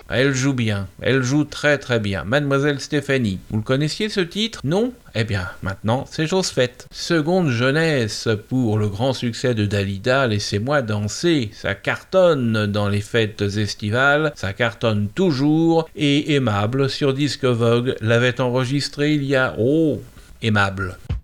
Elle joue bien, elle joue très très bien. Mademoiselle Stéphanie. Vous le connaissiez ce titre? Non? Eh bien, maintenant, c'est chose faite. Seconde jeunesse pour le grand succès de Dalida, Laissez-moi danser. Ça cartonne dans les fêtes estivales, ça cartonne toujours, et Aimable sur Disque Vogue l'avait enregistré il y a... Oh, Aimable.